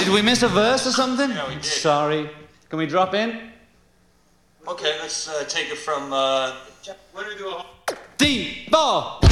did we miss a verse or something? Yeah, we did. Sorry. Can we drop in? Okay, let's take it from, When do we do a... D, ball.